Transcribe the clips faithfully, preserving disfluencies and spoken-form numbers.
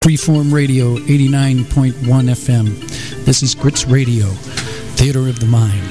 Freeform Radio, eighty-nine point one F M. This is Grits Radio, Theater of the Mind.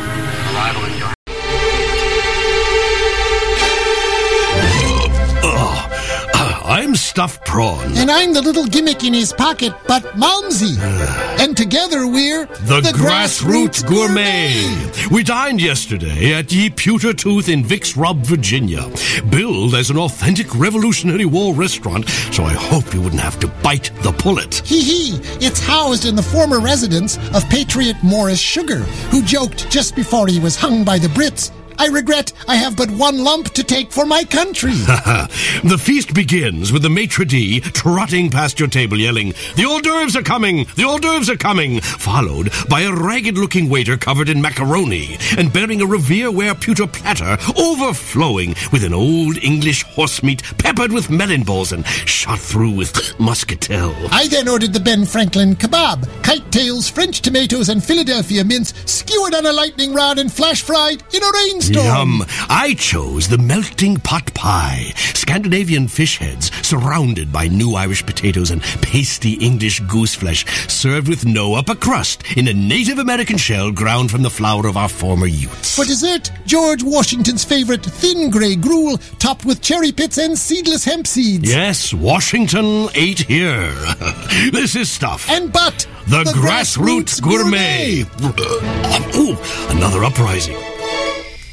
I'm Stuffed Prawn. And I'm the little gimmick in his pocket, but Malmsey. And together we're... The, the Grassroots, Grassroots Gourmet. Gourmet. We dined yesterday at Ye Pewter Tooth in Vicks Rub, Virginia. Billed as an authentic Revolutionary War restaurant, so I hope you wouldn't have to bite the pullet. Hee hee. It's housed in the former residence of Patriot Morris Sugar, who joked just before he was hung by the Brits, "I regret I have but one lump to take for my country." The feast begins with the maitre d' trotting past your table yelling, "The hors d'oeuvres are coming! The hors d'oeuvres are coming!" followed by a ragged-looking waiter covered in macaroni and bearing a Revere-ware pewter platter overflowing with an old English horse meat peppered with melon balls and shot through with muscatel. I then ordered the Ben Franklin kebab, kite tails, French tomatoes, and Philadelphia mince, skewered on a lightning rod and flash-fried in a rainstorm. Yum! I chose the melting pot pie, Scandinavian fish heads surrounded by new Irish potatoes and pasty English goose flesh, served with no upper crust in a Native American shell ground from the flour of our former youths. For dessert, George Washington's favorite thin grey gruel topped with cherry pits and seedless hemp seeds. Yes, Washington ate here. This is Stuff. And but the, the Grassroots, Grassroots Gourmet. Gourmet. Ooh, another uprising.